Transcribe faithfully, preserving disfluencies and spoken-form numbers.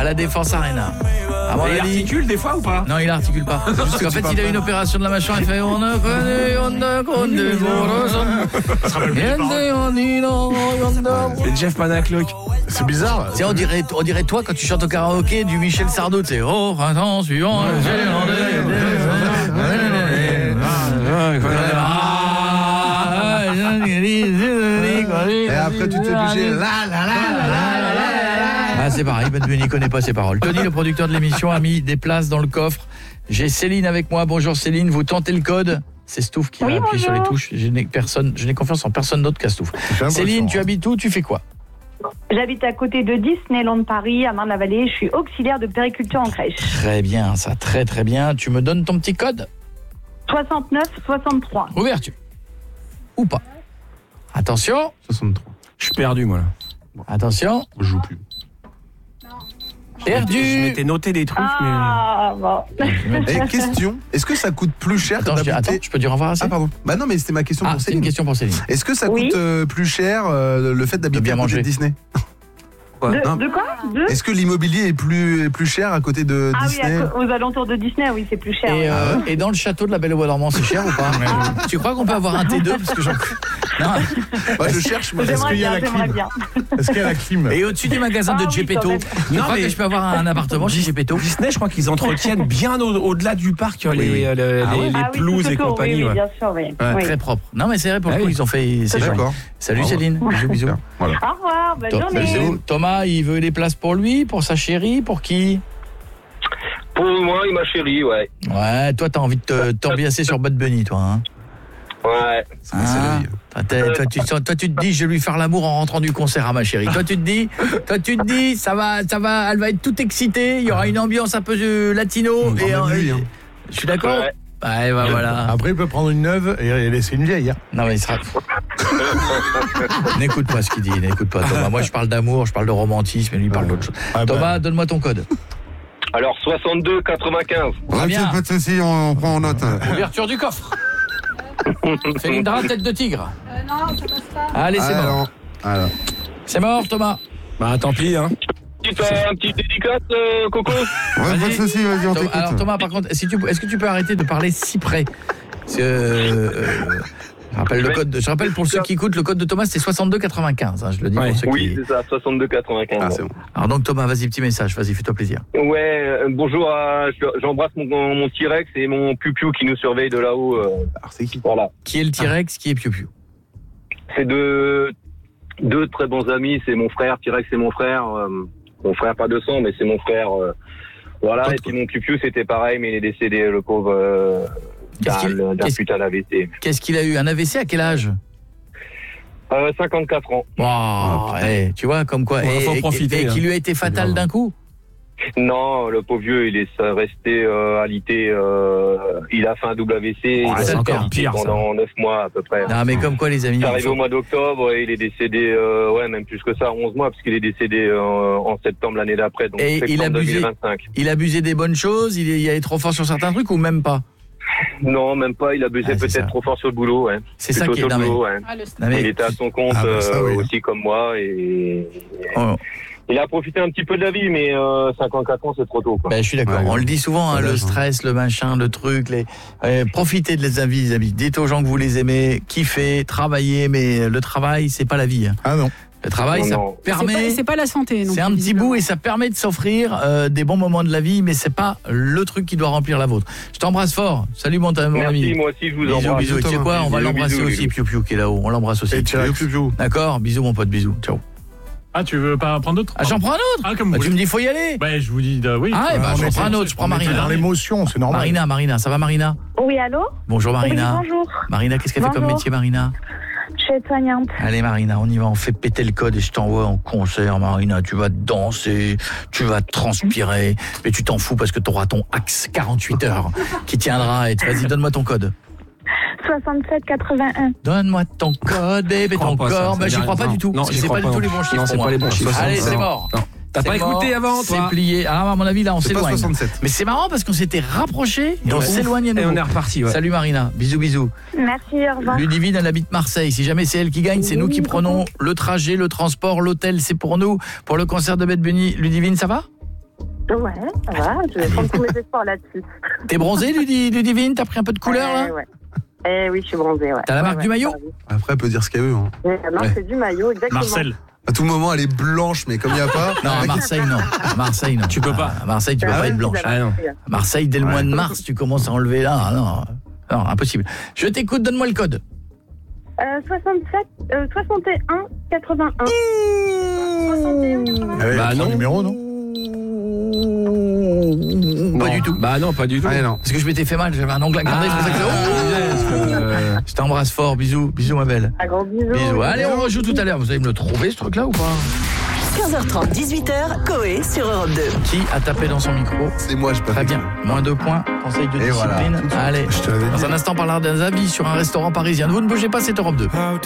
la Défense Arena. À mon il avis, articule des fois ou pas? non, il articule pas. Parce qu'en fait, il a eu une opération de la mâchoire. Il fait on a connu, on a connu, Ça se rappelle plus des paroles. Et Jeff Panaclock. C'est bizarre. on dirait, on dirait toi quand tu chantes au karaoké du Michel Sardou. C'est oh, printemps suivant. Et après, tu t'es obligé. Là, là, là, là, là, là. Ah, c'est pareil, Ben Benny connaît pas ses paroles. Tony, le producteur de l'émission, a mis des places dans le coffre. J'ai Céline avec moi. Bonjour Céline, vous tentez le code. C'est Stouff qui Oui, va appuyer sur les bonjour. touches. Je n'ai personne, je n'ai confiance en personne d'autre qu'à Stouff. Céline, tu habites où? Tu fais quoi? J'habite à côté de Disneyland Paris, à Marne-la-Vallée. Je suis auxiliaire de périculture en crèche. Très bien, ça, très très bien. Tu me donnes ton petit code? soixante-neuf soixante-trois. Ouverture. Ou pas? Attention. soixante-trois. Je suis perdu, moi, là. Attention. Je joue plus. Perdu. Je m'étais noté des trucs, Ah, bon. Et question, est-ce que ça coûte plus cher Attends, je, d'habiter... attends, je peux dire au revoir à Ah Céline? pardon. Bah non, mais c'était ma question Ah, pour c'est Céline. une question pour Céline. Est-ce que ça Oui. coûte euh, plus cher euh, le fait d'habiter bien à côté manger. de Disney? De, Non. de quoi de... Est-ce que l'immobilier est plus, est plus cher à côté de Ah oui, Disney? à co- aux alentours de Disney, oui, c'est plus cher. Et, euh, et dans le château de la Belle au Bois dormant, c'est cher ou pas? Tu crois qu'on peut avoir un T deux? Parce que j'en... Non. Ouais, je cherche. Moi, J'aimerais qu'il y a bien, la j'aimerais clim bien. Est-ce qu'il y a la clim? Et au-dessus du magasin Ah de oui, Gepetto, quand même. tu Non, crois mais- que je peux avoir un appartement chez Gepetto? Disney, je crois qu'ils entretiennent bien au- au-delà du parc les, oui. euh, le- Ah les, ouais les Ah oui, pelouses tout et autour, compagnie. oui, oui, ouais. bien sûr, oui. Ouais, Oui. Très propre. Non mais c'est vrai, pour le Ah coup, oui. ils ont fait... C'est joli. D'accord. Salut Au revoir. Céline, bisous bisous. Voilà. Au revoir, bonne To- journée. bisous. Thomas, il veut les places pour lui, pour sa chérie, pour qui? Pour moi et ma chérie, ouais. Ouais, toi t'as envie de te- t'ambiasser sur Bad Bunny, toi, hein? Ouais. C'est la vie. Toi, t'es- toi, tu, toi, tu te dis, je vais lui faire l'amour en rentrant du concert à ma chérie. Toi, tu te dis, toi, tu te dis, ça va, ça va, elle va être toute excitée. Il y aura une ambiance un peu euh, latino. Mmh, et, même euh, lui, hein. Je suis d'accord. Ouais. Ouais, bah voilà. Après, il peut prendre une neuve et laisser une vieille. Hein. Non, mais il sera. N'écoute pas ce qu'il dit. N'écoute pas, Thomas. Moi, je parle d'amour, je parle de romantisme, et lui il parle d'autre chose. Ah, Thomas, bah. donne-moi ton code. Alors, soixante-deux quatre-vingt-quinze. Très bien. Pas de soucis, on, on prend en note. Ouverture du coffre. Félindra, tête de tigre. Euh, non, ça passe pas. Allez, c'est mort. Alors, alors. C'est mort, Thomas. Bah tant pis, hein. Petit, euh, un petit dédicace, euh, Coco. Ouais, pas de soucis, vas-y, on Tom- t'écoute. Alors Thomas, par contre, si tu, est-ce que tu peux arrêter de parler si près? C'est, euh, euh, je rappelle le code. Je rappelle pour ceux qui écoutent, le code de Thomas c'est soixante-deux quatre-vingt-quinze. Hein, je le dis Ouais. pour ceux Oui, qui. c'est ça, soixante-deux quatre-vingt-quinze. Ah, c'est bon. Alors donc Thomas, vas-y, petit message, vas-y, fais-toi plaisir. Ouais, euh, bonjour, à, je- j'embrasse mon, mon T-Rex et mon Piu-Piu qui nous surveille de là-haut. euh, Alors, c'est qui? voilà. Qui est le T-Rex, qui est Piu Piu? C'est deux, deux très bons amis, c'est mon frère, T-Rex c'est mon frère. euh, mon frère pas de sang, mais c'est mon frère. euh, voilà, Autre. et puis mon Piu-Piu c'était pareil, mais il est décédé, le pauvre, euh, Qu'est-ce qu'il- d'un d'un qu'est-ce- putain d'A V C. Qu'est-ce qu'il a eu? Un A V C à quel âge? Euh, cinquante-quatre ans. Oh, eh, tu vois, comme quoi. Ouais, et, faut en et- profiter, et hein. qui lui a été fatal d'un coup? Non, le pauvre vieux, il est resté euh, alité. Euh, il a fait un double A V C. Ouais, il c'est a encore été pire, ça. pendant neuf mois à peu près. Non, mais comme quoi, les amis. C'est il arrivé faut- au mois d'octobre et il est décédé, euh, ouais, même plus que ça, onze mois, parce qu'il est décédé euh, en septembre l'année d'après, donc Et il septembre abusait- deux mille vingt-cinq. Il abusait des bonnes choses, il, est- il est trop fort sur certains trucs ou même pas? Non, même pas, il abusait Ah, c'est peut-être ça. trop fort sur le boulot, ouais. C'est ça Plutôt qui est. sur Non, le mais- boulot, ouais. Ah, le non, mais- Il était à son compte Ah, bah, ça, euh, oui. aussi comme moi et Oh. il a profité un petit peu de la vie, mais euh, cinquante-quatre ans, c'est trop tôt, quoi. Ben, je suis d'accord. Ouais, On ouais. le dit souvent, hein, Ouais, le ouais. stress, le machin, le truc. Les... euh, profitez de les amis, les amis. Dites aux gens que vous les aimez, kiffez, travaillez, mais le travail, c'est pas la vie. hein. Ah non. Le travail, Non, ça non. C'est permet. pas, c'est pas la santé. non C'est plus, un petit visiblement. bout et ça permet de s'offrir euh, des bons moments de la vie, mais c'est pas le truc qui doit remplir la vôtre. Je t'embrasse fort. Salut mon, mon Merci, ami. moi aussi, je vous Bisous, embrasse. bisous. Tu sais quoi, on va Bisous, l'embrasser bisous, aussi, bisous. Piu Piu qui est là-haut. On l'embrasse aussi. Et tu as plus vieux. D'accord, bisous mon pote, bisous. Ciao. Ah, tu veux pas prendre d'autres? Ah, j'en prends un autre. Ah, comme Bah, vous tu me voulez. dis, faut y aller. Ouais, je vous dis, euh, oui. Ah, eh ben, on j'en était- prends un autre. Je prends on était Marina. dans l'émotion, c'est normal. Marina, Marina, ça va Marina? Oui, allô? Bonjour Marina. Oui, bonjour. Marina, qu'est-ce qu'elle fait comme Bonjour. métier Marina? Je suis aide-soignante. Allez Marina, on y va, on fait péter le code et je t'envoie en concert Marina, tu vas danser, tu vas transpirer, mais tu t'en fous parce que tu auras ton Axe quarante-huit heures qui tiendra et vas-y, donne-moi ton code. soixante-sept quatre-vingt-un. Donne-moi ton code, bébé, Je crois ton pas, ça, corps. ça Bah, dit j'y crois rien. pas du tout. Non, parce que j'y c'est crois pas du pas tout non. les bons chiffres. Non, c'est pour pas moi. les bons chiffres. Allez, c'est Non. mort. Non. T'as C'est pas mort, écouté avant, c'est toi? plié. Ah, à mon avis, là, on C'est pas s'éloigne. soixante-sept. Mais c'est marrant parce qu'on s'était rapprochés et on Ouais. s'éloigne à Et nouveau. on est reparti, ouais. Salut Marina, bisous bisous. Merci, au revoir. Ludivine, elle habite Marseille. Si jamais c'est elle qui gagne, c'est nous qui prenons le trajet, le transport, l'hôtel, c'est pour nous. Pour le concert de Bad Bunny, Ludivine, ça va? Ouais, ça va, je vais prendre tous mes efforts là-dessus. T'es bronzé, Ludi- Ludivine? T'as pris un peu de couleur, là? Ouais, ouais. Eh oui, je suis bronzée, ouais. T'as la marque ouais, du maillot? ouais. Après, elle peut dire ce qu'elle veut. Hein. Ouais, la marque, Ouais. c'est du maillot, exactement. Marcel. À tout moment, elle est blanche, mais comme il n'y a pas. Non, à Marseille, non. À Marseille, non. Tu peux pas. À Marseille, tu peux Ah pas ouais, être blanche. vous avez Ah non. compris. À Marseille, dès le Ouais. mois de mars, tu commences à enlever là. Ah, non, non, impossible. Je t'écoute, donne-moi le code. Euh, soixante-sept, euh, soixante et un, quatre-vingt-un. soixante et un, quatre-vingt-un. Ah ouais, Bah prends non. le numéro, non? Pas Non. du tout. Bah non, pas du tout. Ah, non. Parce que je m'étais fait mal, j'avais un ongle à garder, c'est pour ça que Ah, euh, je t'embrasse fort, bisous, bisous ma belle. Un gros bisou. Bisous. Allez, on rejoue tout à l'heure. Vous allez me le trouver ce truc-là ou pas? quinze heures trente, dix-huit heures, Coé sur Europe deux. Qui a tapé dans son micro? C'est moi, je peux Très bien. Moins deux points. Conseil de Et discipline. voilà. Allez. Je te l'avais dit. Dans un instant, on parlera d'un avis sur un restaurant parisien. Vous ne bougez pas, c'est Europe deux.